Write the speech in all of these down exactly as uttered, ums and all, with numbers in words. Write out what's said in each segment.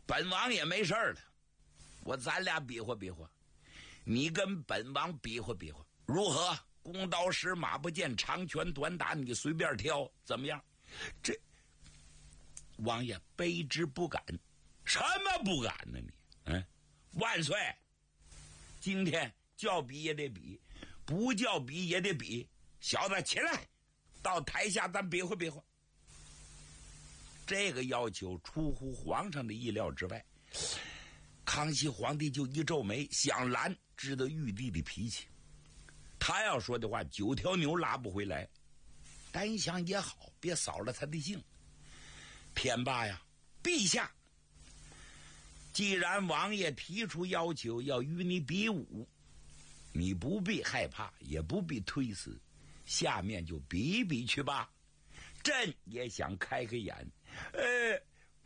本王也没事了，我咱俩比划比划，你跟本王比划比划，如何？弓刀石马不见，长拳短打，你随便挑，怎么样？这王爷卑职不敢。什么不敢呢你？嗯，万岁！今天叫比也得比，不叫比也得比。小子起来，到台下咱比划比划。这个要求出乎皇上的意料之外，康熙皇帝就一皱眉，想拦，知道玉帝的脾气。他要说的话，九条牛拉不回来。但一想也好，别扫了他的兴。天霸呀，陛下，既然王爷提出要求要与你比武，你不必害怕，也不必推辞，下面就比比去吧。朕也想开开眼。呃，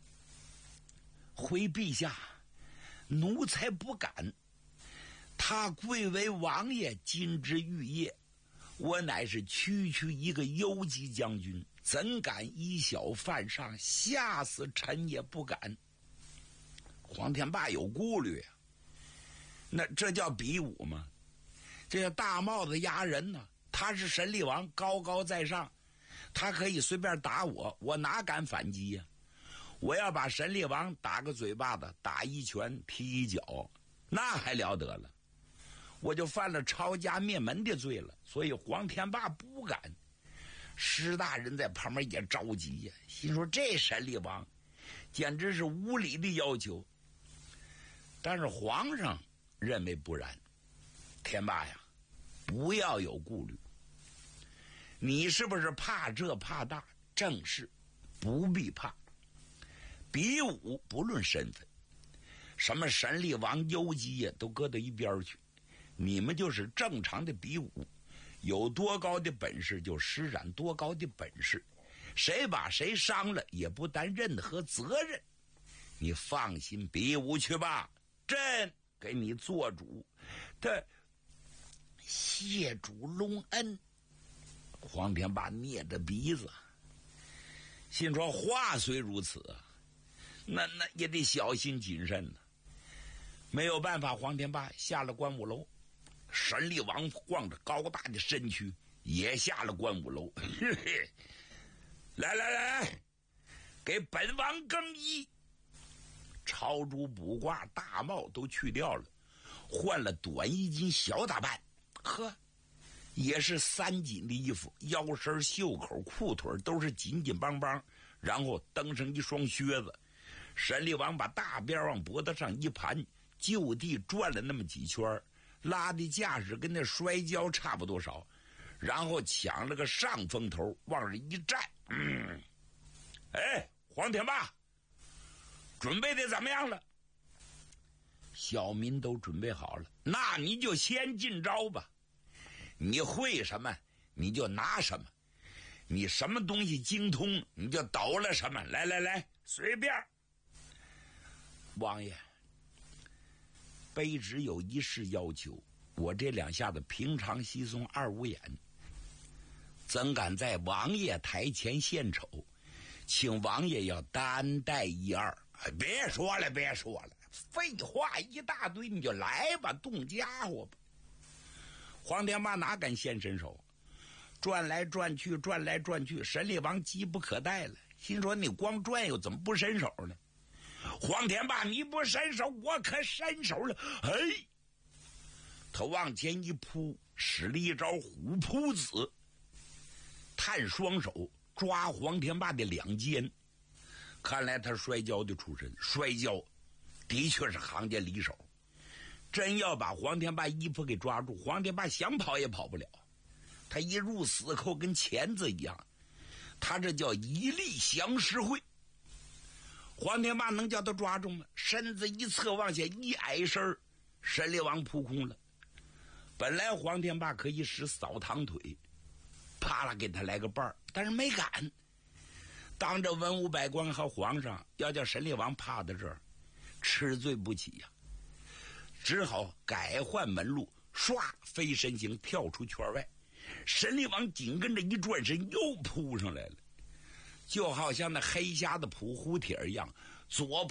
回陛下，奴才不敢。他贵为王爷，今之玉业，我乃是区区一个游击将军，怎敢以小犯上，吓死臣也不敢。黄天霸有顾虑啊，那这叫比武吗？这叫大帽子压人呢、啊。他是神力王，高高在上，他可以随便打我，我哪敢反击呀、啊？我要把神力王打个嘴巴子，打一拳，踢一脚，那还了得了？我就犯了抄家灭门的罪了。所以黄天霸不敢。石大人在旁边也着急呀、啊，心说这神力王简直是无理的要求。但是皇上认为不然。天霸呀，不要有顾虑。你是不是怕这怕大？正是，不必怕。比武不论身份，什么神力王、游击呀，都搁到一边去。你们就是正常的比武，有多高的本事就施展多高的本事，谁把谁伤了也不担任何责任。你放心比武去吧，朕给你做主。他谢主隆恩。黄天霸捏着鼻子，心说话虽如此啊，那那也得小心谨慎呢、啊。没有办法，黄天霸下了观武楼。神力王晃着高大的身躯也下了观武楼。来来来，给本王更衣。朝珠卜卦大帽都去掉了，换了短衣襟小打扮。呵，也是三紧的衣服，腰身袖口裤腿都是紧紧邦邦，然后蹬上一双靴子。神力王把大鞭往脖子上一盘，就地转了那么几圈，拉的架势跟那摔跤差不多少，然后抢了个上风头，往这一站。嗯，哎，黄天霸，准备的怎么样了？小民都准备好了。那你就先进招吧。你会什么你就拿什么，你什么东西精通你就抖了什么。来来来，随便。王爷，卑职有一事要求，我这两下子平常稀松二五眼，怎敢在王爷台前献丑，请王爷要担待一二。别说了别说了，废话一大堆，你就来吧，动家伙吧。黄天霸哪敢献身手，转来转去转来转去，神力王急不可待了，心说你光转悠怎么不伸手呢？黄天霸，你不伸手我可伸手了。哎，他往前一扑，使了一招虎扑子，探双手抓黄天霸的两肩。看来他摔跤的出身，摔跤的确是行家里手。真要把黄天霸衣服给抓住，黄天霸想跑也跑不了。他一入死扣跟钳子一样，他这叫一力降十会。黄天霸能叫他抓住吗？身子一侧往下一矮身，神力王扑空了。本来黄天霸可以使扫堂腿，啪啦给他来个半儿，但是没敢。当着文武百官和皇上，要叫神力王趴在这儿，吃罪不起呀、啊，只好改换门路，唰飞身形跳出圈外。神力王紧跟着一转身又扑上来了，就好像那黑瞎的扑蝴蝶一样，左